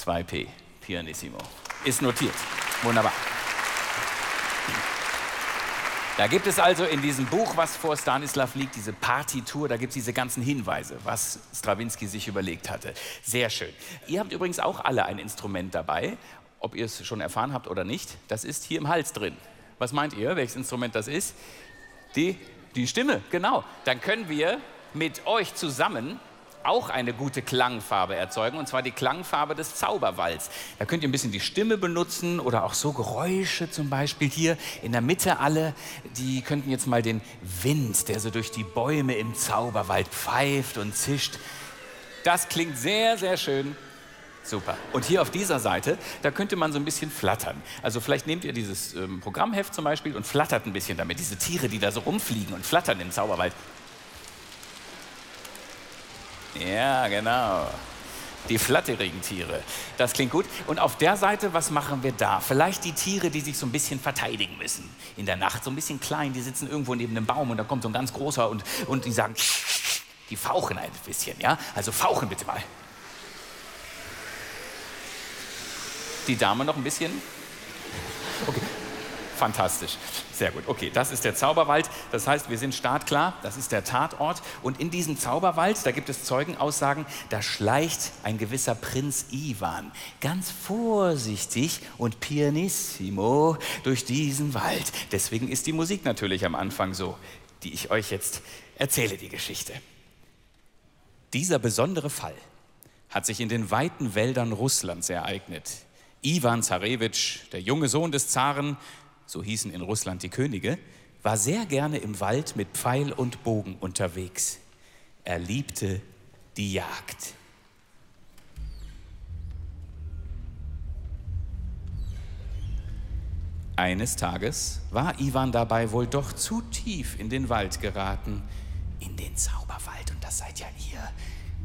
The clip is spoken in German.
2P, Pianissimo. Ist notiert. Wunderbar. Da gibt es also in diesem Buch, was vor Stanislav liegt, diese Partitur, da gibt es diese ganzen Hinweise, was Strawinsky sich überlegt hatte. Sehr schön. Ihr habt übrigens auch alle ein Instrument dabei, ob ihr es schon erfahren habt oder nicht. Das ist hier im Hals drin. Was meint ihr, welches Instrument das ist? Die Stimme, genau. Dann können wir mit euch zusammen auch eine gute Klangfarbe erzeugen, und zwar die Klangfarbe des Zauberwalds. Da könnt ihr ein bisschen die Stimme benutzen oder auch so Geräusche, zum Beispiel hier in der Mitte alle. Die könnten jetzt mal den Wind, der so durch die Bäume im Zauberwald pfeift und zischt. Das klingt sehr, sehr schön. Super. Und hier auf dieser Seite, da könnte man so ein bisschen flattern. Also vielleicht nehmt ihr dieses Programmheft zum Beispiel und flattert ein bisschen damit. Diese Tiere, die da so rumfliegen und flattern im Zauberwald. Ja, genau. Die flatterigen Tiere. Das klingt gut. Und auf der Seite, was machen wir da? Vielleicht die Tiere, die sich so ein bisschen verteidigen müssen. In der Nacht, so ein bisschen klein, die sitzen irgendwo neben einem Baum und da kommt so ein ganz großer und die sagen, die fauchen ein bisschen, ja? Also fauchen bitte mal. Die Dame noch ein bisschen? Okay. Fantastisch. Sehr gut. Okay, das ist der Zauberwald. Das heißt, wir sind startklar. Das ist der Tatort. Und in diesem Zauberwald, da gibt es Zeugenaussagen, da schleicht ein gewisser Prinz Iwan ganz vorsichtig und pianissimo durch diesen Wald. Deswegen ist die Musik natürlich am Anfang so, die ich euch jetzt erzähle, die Geschichte. Dieser besondere Fall hat sich in den weiten Wäldern Russlands ereignet. Iwan Zarewitsch, der junge Sohn des Zaren, so hießen in Russland die Könige, war sehr gerne im Wald mit Pfeil und Bogen unterwegs. Er liebte die Jagd. Eines Tages war Iwan dabei wohl doch zu tief in den Wald geraten, in den Zauberwald, und das seid ja ihr.